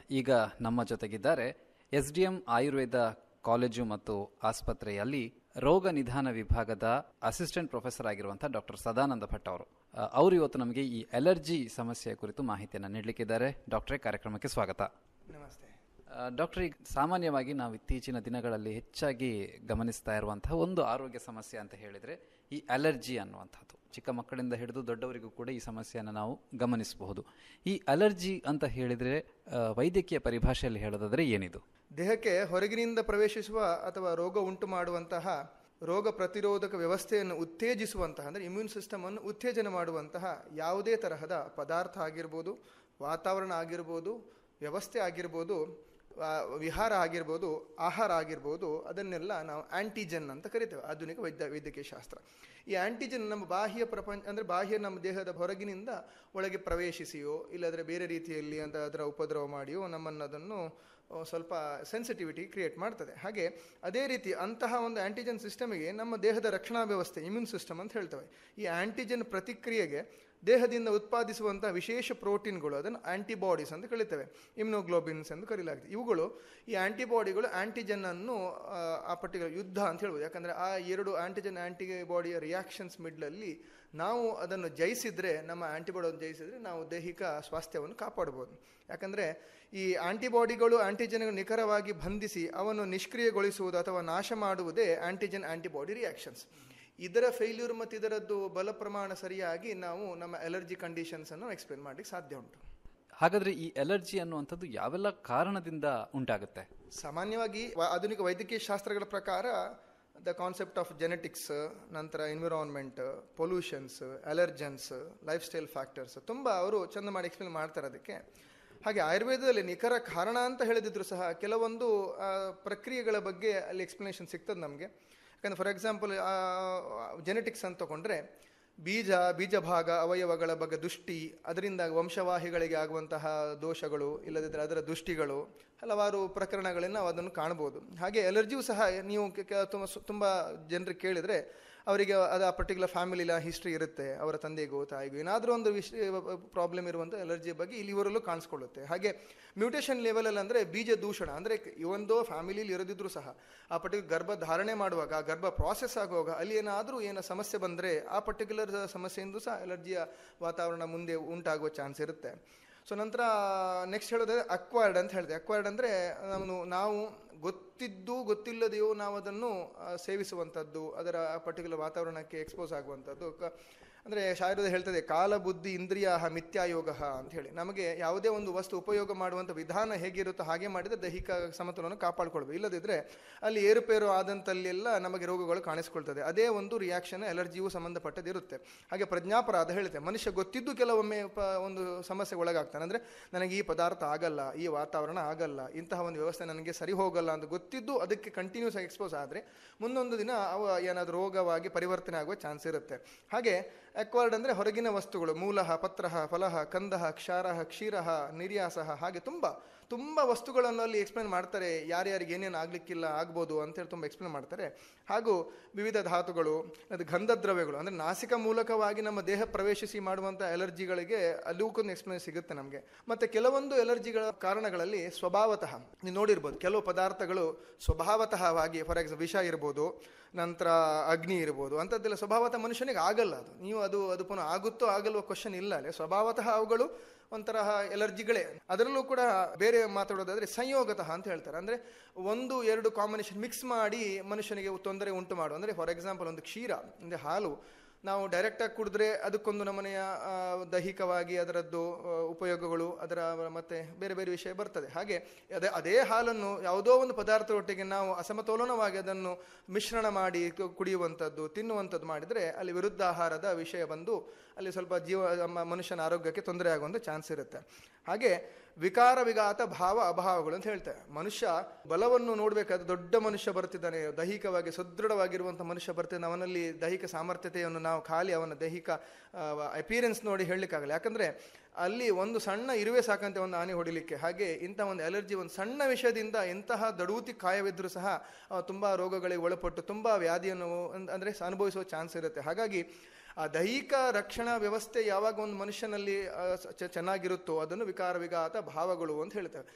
ಈಗ ನಮ್ಮ ಜೊತೆಗಿದ್ದಾರೆ ಎಸ್ಡಿಎಂ ಆಯುರ್ವೇದ ಕಾಲೇಜು ಮತ್ತು ಆಸ್ಪತ್ರೆಯಲ್ಲಿ ರೋಗ ನಿಧಾನ ವಿಭಾಗದ ಅಸಿಸ್ಟೆಂಟ್ ಪ್ರೊಫೆಸರ್ ಆಗಿರುವಂತಹ ಡಾಕ್ಟರ್ ಸದಾನಂದ ಭಟ್ ಅವರು. ಅವರು ಇವತ್ತು ನಮಗೆ ಈ ಅಲರ್ಜಿ ಸಮಸ್ಯೆಯ ಕುರಿತು ಮಾಹಿತಿಯನ್ನು ನೀಡಲಿಕ್ಕಿದ್ದಾರೆ. ಡಾಕ್ಟರೇ, ಕಾರ್ಯಕ್ರಮಕ್ಕೆ ಸ್ವಾಗತ. ನಮಸ್ತೆ ಡಾಕ್ಟರ್, ಈಗ ಸಾಮಾನ್ಯವಾಗಿ ನಾವು ಇತ್ತೀಚಿನ ದಿನಗಳಲ್ಲಿ ಹೆಚ್ಚಾಗಿ ಗಮನಿಸ್ತಾ ಇರುವಂತಹ ಒಂದು ಆರೋಗ್ಯ ಸಮಸ್ಯೆ ಅಂತ ಹೇಳಿದರೆ ಈ ಅಲರ್ಜಿ ಅನ್ನುವಂಥದ್ದು. ಚಿಕ್ಕ ಮಕ್ಕಳಿಂದ ಹಿಡಿದು ದೊಡ್ಡವರಿಗೂ ಕೂಡ ಈ ಸಮಸ್ಯೆಯನ್ನು ನಾವು ಗಮನಿಸಬಹುದು. ಈ ಅಲರ್ಜಿ ಅಂತ ಹೇಳಿದರೆ ವೈದ್ಯಕೀಯ ಪರಿಭಾಷೆಯಲ್ಲಿ ಹೇಳೋದಾದರೆ ಏನಿದು? ದೇಹಕ್ಕೆ ಹೊರಗಿನಿಂದ ಪ್ರವೇಶಿಸುವ ಅಥವಾ ರೋಗ ಉಂಟು ಮಾಡುವಂತಹ ರೋಗ ಪ್ರತಿರೋಧಕ ವ್ಯವಸ್ಥೆಯನ್ನು ಉತ್ತೇಜಿಸುವಂತಹ ಅಂದರೆ ಇಮ್ಯೂನ್ ಸಿಸ್ಟಮನ್ನು ಉತ್ತೇಜನ ಮಾಡುವಂತಹ ಯಾವುದೇ ತರಹದ ಪದಾರ್ಥ ಆಗಿರ್ಬೋದು, ವಾತಾವರಣ ಆಗಿರ್ಬೋದು, ವ್ಯವಸ್ಥೆ ಆಗಿರ್ಬೋದು, ವಿಹಾರ ಆಗಿರ್ಬೋದು, ಆಹಾರ ಆಗಿರ್ಬೋದು, ಅದನ್ನೆಲ್ಲ ನಾವು ಆ್ಯಂಟಿಜನ್ ಅಂತ ಕರಿತೇವೆ ಆಧುನಿಕ ವೈದ್ಯಕೀಯ ಶಾಸ್ತ್ರ. ಈ ಆ್ಯಂಟಿಜನ್ ನಮ್ಮ ಬಾಹ್ಯ ಪ್ರಪಂಚ ಅಂದರೆ ಬಾಹ್ಯ ನಮ್ಮ ದೇಹದ ಹೊರಗಿನಿಂದ ಒಳಗೆ ಪ್ರವೇಶಿಸಿಯೋ ಇಲ್ಲದ್ರೆ ಬೇರೆ ರೀತಿಯಲ್ಲಿ ಅಂತ ಅದರ ಉಪದ್ರವ ಮಾಡಿಯೋ ನಮ್ಮನ್ನು ಅದನ್ನು ಸ್ವಲ್ಪ ಸೆನ್ಸಿಟಿವಿಟಿ ಕ್ರಿಯೇಟ್ ಮಾಡ್ತದೆ. ಹಾಗೆ ಅದೇ ರೀತಿ ಅಂತಹ ಒಂದು ಆ್ಯಂಟಿಜನ್ ಸಿಸ್ಟಮಿಗೆ ನಮ್ಮ ದೇಹದ ರಕ್ಷಣಾ ವ್ಯವಸ್ಥೆ ಇಮ್ಯೂನ್ ಸಿಸ್ಟಮ್ ಅಂತ ಹೇಳ್ತೇವೆ. ಈ ಆ್ಯಂಟಿಜನ್ ಪ್ರತಿಕ್ರಿಯೆಗೆ ದೇಹದಿಂದ ಉತ್ಪಾದಿಸುವಂಥ ವಿಶೇಷ ಪ್ರೋಟೀನ್ಗಳು, ಅದನ್ನು ಆ್ಯಂಟಿಬಾಡೀಸ್ ಅಂತ ಕರಿತೇವೆ, ಇಮ್ಯುನೋಗ್ಲೋಬಿನ್ಸ್ ಎಂದು ಕರೀಲಾಗ್ತದೆ. ಇವುಗಳು ಈ ಆ್ಯಂಟಿಬಾಡಿಗಳು ಆ್ಯಂಟಿಜನ್ನನ್ನು ಆ ಪರ್ಟಿಕ್ಯುಲರ್ ಯುದ್ಧ ಅಂತ ಹೇಳ್ಬೋದು. ಯಾಕಂದರೆ ಆ ಎರಡು ಆ್ಯಂಟಿಜನ್ ಆ್ಯಂಟಿಬಾಡಿಯ ರಿಯಾಕ್ಷನ್ಸ್ ಮಿಡ್ಲಲ್ಲಿ ನಾವು ಅದನ್ನು ಜಯಿಸಿದರೆ, ನಮ್ಮ ಆ್ಯಂಟಿಬಾಡಿಯನ್ನು ಜಯಿಸಿದರೆ ನಾವು ದೈಹಿಕ ಸ್ವಾಸ್ಥ್ಯವನ್ನು ಕಾಪಾಡ್ಬೋದು. ಯಾಕಂದರೆ ಈ ಆ್ಯಂಟಿಬಾಡಿಗಳು ಆ್ಯಂಟಿಜನ್ಗೆ ನಿಖರವಾಗಿ ಬಂಧಿಸಿ ಅವನ್ನು ನಿಷ್ಕ್ರಿಯಗೊಳಿಸುವುದು ಅಥವಾ ನಾಶ ಮಾಡುವುದೇ ಆ್ಯಂಟಿಜನ್ ಆ್ಯಂಟಿಬಾಡಿ ರಿಯಾಕ್ಷನ್ಸ್. ಇದರ ಫೇಲ್ಯೂರ್ ಮತ್ತು ಇದರದ್ದು ಬಲ ಪ್ರಮಾಣ ಸರಿಯಾಗಿ ನಾವು ನಮ್ಮ ಅಲರ್ಜಿ ಕಂಡೀಷನ್ಸನ್ನು ಎಕ್ಸ್ಪ್ಲೇನ್ ಮಾಡಲಿಕ್ಕೆ ಸಾಧ್ಯ ಉಂಟು. ಹಾಗಾದರೆ ಈ ಅಲರ್ಜಿ ಅನ್ನುವಂಥದ್ದು ಯಾವೆಲ್ಲ ಕಾರಣದಿಂದ ಉಂಟಾಗುತ್ತೆ? ಸಾಮಾನ್ಯವಾಗಿ ಆಧುನಿಕ ವೈದ್ಯಕೀಯ ಶಾಸ್ತ್ರಗಳ ಪ್ರಕಾರ ದ ಕಾನ್ಸೆಪ್ಟ್ ಆಫ್ ಜೆನೆಟಿಕ್ಸ್, ನಂತರ environment, pollutions, allergens, life style factors ತುಂಬ ಅವರು ಚೆಂದ ಮಾಡಿ ಎಕ್ಸ್ಪ್ಲೇನ್ ಮಾಡ್ತಾರೆ ಅದಕ್ಕೆ. ಹಾಗೆ ಆಯುರ್ವೇದದಲ್ಲಿ ನಿಖರ ಕಾರಣ ಅಂತ ಹೇಳಿದ್ರು ಸಹ ಕೆಲವೊಂದು ಪ್ರಕ್ರಿಯೆಗಳ ಬಗ್ಗೆ ಅಲ್ಲಿ ಎಕ್ಸ್ಪ್ಲನೇಷನ್ ಸಿಗ್ತದೆ ನಮಗೆ. ಯಾಕಂದರೆ ಫಾರ್ ಎಕ್ಸಾಂಪಲ್ ಜೆನೆಟಿಕ್ಸ್ ಅಂತ ತಗೊಂಡ್ರೆ ಬೀಜ ಭಾಗ ಅವಯವಗಳ ಬಗ್ಗೆ ದೃಷ್ಟಿ, ಅದರಿಂದ ವಂಶವಾಹಿಗಳಿಗೆ ಆಗುವಂತಹ ದೋಷಗಳು, ಇಲ್ಲದಿದ್ದರೆ ಅದರ ದೃಷ್ಟಿಗಳು, ಹಲವಾರು ಪ್ರಕರಣಗಳನ್ನು ನಾವು ಅದನ್ನು ಕಾಣ್ಬೋದು. ಹಾಗೆ ಎಲರ್ಜಿಯೂ ಸಹ ನೀವು ತುಂಬ ಜನರಿಗೆ ಕೇಳಿದರೆ ಅವರಿಗೆ ಅದು ಆ ಪರ್ಟಿಕ್ಯುಲರ್ ಫ್ಯಾಮಿಲಿಲ ಹಿಸ್ಟ್ರಿ ಇರುತ್ತೆ, ಅವರ ತಂದೆಗೂ ತಾಯಿಗೂ ಏನಾದರೂ ಒಂದು ಪ್ರಾಬ್ಲಮ್ ಇರುವಂಥ ಎಲರ್ಜಿ ಬಗ್ಗೆ ಇಲ್ಲಿ ಇವರಲ್ಲೂ ಕಾಣಿಸ್ಕೊಳ್ಳುತ್ತೆ. ಹಾಗೆ ಮ್ಯೂಟೇಷನ್ ಲೆವೆಲಲ್ಲಿ ಅಂದರೆ ಬೀಜ ದೂಷಣ, ಅಂದರೆ ಇವೊಂದು ಫ್ಯಾಮಿಲಿಲಿ ಇರೋದಿದ್ರೂ ಸಹ ಆ ಪರ್ಟಿಕ್ಯುಲರ್ ಗರ್ಭ ಧಾರಣೆ ಮಾಡುವಾಗ, ಗರ್ಭ ಪ್ರಾಸೆಸ್ ಆಗುವಾಗ ಅಲ್ಲಿ ಏನಾದರೂ ಸಮಸ್ಯೆ ಬಂದರೆ ಆ ಪರ್ಟಿಕ್ಯುಲರ್ ಸಮಸ್ಯೆಯಿಂದ ಸಹ ಎಲರ್ಜಿಯ ವಾತಾವರಣ ಮುಂದೆ ಉಂಟಾಗುವ ಚಾನ್ಸ್ ಇರುತ್ತೆ. ಸೊ ನಂತರ ನೆಕ್ಸ್ಟ್ ಹೇಳೋದಾದ್ರೆ ಅಕ್ವೈರ್ಡ್ ಅಂತ ಹೇಳಿದೆ. ಅಕ್ವೈರ್ಡ್ ಅಂದರೆ ನಾವು ಗೊತ್ತಿಲ್ಲದೆಯೋ ನಾವು ಅದನ್ನು ಸೇವಿಸುವಂಥದ್ದು, ಅದರ ಪರ್ಟಿಕ್ಯುಲರ್ ವಾತಾವರಣಕ್ಕೆ ಎಕ್ಸ್ಪೋಸ್ ಆಗುವಂಥದ್ದು. ಅಂದರೆ ಶಾಯರದ ಹೇಳ್ತದೆ, ಕಾಲ ಬುದ್ಧಿ ಇಂದ್ರಿಯ ಮಿಥ್ಯಾಯೋಗ ಅಂತ ಹೇಳಿ. ನಮಗೆ ಯಾವುದೇ ಒಂದು ವಸ್ತು ಉಪಯೋಗ ಮಾಡುವಂಥ ವಿಧಾನ ಹೇಗಿರುತ್ತೋ ಹಾಗೆ ಮಾಡಿದರೆ ದೈಹಿಕ ಸಮತೋಲನ ಕಾಪಾಡ್ಕೊಳ್ಬೇಕು. ಇಲ್ಲದಿದ್ದರೆ ಅಲ್ಲಿ ಏರುಪೇರು ಆದಂತಲ್ಲೆಲ್ಲ ನಮಗೆ ರೋಗಗಳು ಕಾಣಿಸ್ಕೊಳ್ತದೆ. ಅದೇ ಒಂದು ರಿಯಾಕ್ಷನ್ ಎಲರ್ಜಿಯೂ ಸಂಬಂಧಪಟ್ಟದಿರುತ್ತೆ. ಹಾಗೆ ಪ್ರಜ್ಞಾಪರಾಧ ಹೇಳುತ್ತೆ, ಮನುಷ್ಯ ಗೊತ್ತಿದ್ದು ಕೆಲವೊಮ್ಮೆ ಒಂದು ಸಮಸ್ಯೆಗೆ ಒಳಗಾಗ್ತಾನೆ. ಅಂದರೆ ನನಗೆ ಈ ಪದಾರ್ಥ ಆಗಲ್ಲ, ಈ ವಾತಾವರಣ ಆಗಲ್ಲ, ಇಂತಹ ಒಂದು ವ್ಯವಸ್ಥೆ ನನಗೆ ಸರಿ ಹೋಗಲ್ಲ ಅಂತ ಗೊತ್ತಿದ್ದು ಅದಕ್ಕೆ ಕಂಟಿನ್ಯೂಸ್ ಆಗಿ ಎಕ್ಸ್ಪೋಸ್ ಆದರೆ ಮುಂದೊಂದು ದಿನ ಅವು ಏನಾದರೂ ರೋಗವಾಗಿ ಪರಿವರ್ತನೆ ಆಗುವ ಚಾನ್ಸ್ ಇರುತ್ತೆ. ಹಾಗೆ ಅಕ್ವೈರ್ಡ್ ಅಂದರೆ ಹೊರಗಿನ ವಸ್ತುಗಳು, ಮೂಲಃ, ಪತ್ರಃ, ಫಲಃ, ಕಂದಃ, ಕ್ಷಾರಃ, ಕ್ಷೀರಃ, ನಿರ್ಯಾಸಃ, ಹಾಗೆ ತುಂಬ ವಸ್ತುಗಳನ್ನು ಅಲ್ಲಿ ಎಕ್ಸ್ಪ್ಲೇನ್ ಮಾಡ್ತಾರೆ. ಯಾರ್ಯಾರಿಗೆ ಏನೇನು ಆಗಲಿಕ್ಕಿಲ್ಲ ಆಗ್ಬೋದು ಅಂತೇಳಿ ತುಂಬ ಎಕ್ಸ್ಪ್ಲೇನ್ ಮಾಡ್ತಾರೆ. ಹಾಗೂ ವಿವಿಧ ಧಾತುಗಳು, ಅದು ಗಂಧದ್ರವ್ಯಗಳು, ಅಂದರೆ ನಾಸಿಕ ಮೂಲಕವಾಗಿ ನಮ್ಮ ದೇಹ ಪ್ರವೇಶಿಸಿ ಮಾಡುವಂಥ ಎಲರ್ಜಿಗಳಿಗೆ ಅಲ್ಲೂಕೊಂದು ಎಕ್ಸ್ಪ್ಲೇನ್ ಸಿಗುತ್ತೆ ನಮಗೆ. ಮತ್ತು ಕೆಲವೊಂದು ಎಲರ್ಜಿಗಳ ಕಾರಣಗಳಲ್ಲಿ ಸ್ವಭಾವತಃ ನೀವು ನೋಡಿರ್ಬೋದು, ಕೆಲವು ಪದಾರ್ಥಗಳು ಸ್ವಭಾವತಃವಾಗಿ, ಫಾರ್ ಎಕ್ಸಾಂಪಲ್ ವಿಷ ಇರ್ಬೋದು, ನಂತರ ಅಗ್ನಿ ಇರ್ಬೋದು, ಅಂಥದ್ದೆಲ್ಲ ಸ್ವಭಾವತಃ ಮನುಷ್ಯನಿಗೆ ಆಗಲ್ಲ. ಅದು ಪುನಃ ಆಗುತ್ತೋ ಆಗಲ್ವೋ ಕ್ವಶನ್ ಇಲ್ಲ ಅಲ್ಲೇ. ಸ್ವಭಾವತಃ ಅವುಗಳು ಒಂಥರ ಎಲರ್ಜಿಗಳೇ. ಅದರಲ್ಲೂ ಕೂಡ ಬೇರೆ ಮಾತಾಡೋದಾದರೆ ಸಂಯೋಗತಃ ಅಂತ ಹೇಳ್ತಾರೆ. ಅಂದರೆ 1-2 ಕಾಂಬಿನೇಷನ್ ಮಿಕ್ಸ್ ಮಾಡಿ ಮನುಷ್ಯನಿಗೆ ತೊಂದರೆ ಉಂಟು ಮಾಡು. ಅಂದರೆ ಫಾರ್ ಎಕ್ಸಾಂಪಲ್ ಒಂದು ಕ್ಷೀರ ಅಂದರೆ ಹಾಲು ನಾವು ಡೈರೆಕ್ಟಾಗಿ ಕುಡಿದ್ರೆ ಅದಕ್ಕೊಂದು ನಮನೆಯ ದೈಹಿಕವಾಗಿ ಅದರದ್ದು ಉಪಯೋಗಗಳು, ಅದರ ಮತ್ತೆ ಬೇರೆ ಬೇರೆ ವಿಷಯ ಬರ್ತದೆ. ಹಾಗೆ ಅದೇ ಹಾಲನ್ನು ಯಾವುದೋ ಒಂದು ಪದಾರ್ಥದೊಟ್ಟಿಗೆ ನಾವು ಅಸಮತೋಲನವಾಗಿ ಅದನ್ನು ಮಿಶ್ರಣ ಮಾಡಿ ಕುಡಿಯುವಂಥದ್ದು, ತಿನ್ನುವಂಥದ್ದು ಮಾಡಿದರೆ ಅಲ್ಲಿ ವಿರುದ್ಧ ಆಹಾರದ ವಿಷಯ ಬಂದು ಅಲ್ಲಿ ಸ್ವಲ್ಪ ಮನುಷ್ಯನ ಆರೋಗ್ಯಕ್ಕೆ ತೊಂದರೆ ಆಗುವಂಥ ಚಾನ್ಸ್ ಇರುತ್ತೆ. ಹಾಗೆ ವಿಕಾರ ವಿಘಾತ ಭಾವ ಅಭಾವಗಳು ಅಂತ ಹೇಳ್ತಾರೆ. ಮನುಷ್ಯ ಬಲವನ್ನು ನೋಡಬೇಕಾದ್ರೆ ದೊಡ್ಡ ಮನುಷ್ಯ ಬರ್ತಿದ್ದಾನೆ, ದೈಹಿಕವಾಗಿ ಸುದೃಢವಾಗಿರುವಂಥ ಮನುಷ್ಯ ಬರ್ತಿದ್ದಾನೆ, ಅವನಲ್ಲಿ ದೈಹಿಕ ಸಾಮರ್ಥ್ಯತೆಯನ್ನು ನಾವು ಖಾಲಿ ಅವನ ದೈಹಿಕ ಅಪಿಯರೆನ್ಸ್ ನೋಡಿ ಹೇಳಲಿಕ್ಕಾಗಲ್ಲ. ಯಾಕಂದರೆ ಅಲ್ಲಿ ಒಂದು ಸಣ್ಣ ಇರುವೆ ಸಾಕಂತೆ ಒಂದು ಆನೆ ಹೊಡಿಲಿಕ್ಕೆ. ಹಾಗೆ ಇಂಥ ಒಂದು ಅಲರ್ಜಿ ಒಂದು ಸಣ್ಣ ವಿಷಯದಿಂದ ಎಂತಹ ದಡೂತಿ ಕಾಯವಿದ್ರೂ ಸಹ ತುಂಬ ರೋಗಗಳಿಗೆ ಒಳಪಟ್ಟು ತುಂಬ ವ್ಯಾಧಿಯನ್ನು ಅಂದರೆ ಅನುಭವಿಸುವ ಚಾನ್ಸ್ ಇರುತ್ತೆ. ಹಾಗಾಗಿ ಆ ದೈಹಿಕ ರಕ್ಷಣಾ ವ್ಯವಸ್ಥೆ ಯಾವಾಗ ಒಂದು ಮನುಷ್ಯನಲ್ಲಿ ಚೆನ್ನಾಗಿರುತ್ತೋ ಅದನ್ನು ವಿಕಾರ ವಿಘಾತ ಭಾವಗಳು ಅಂತ ಹೇಳ್ತಾರೆ.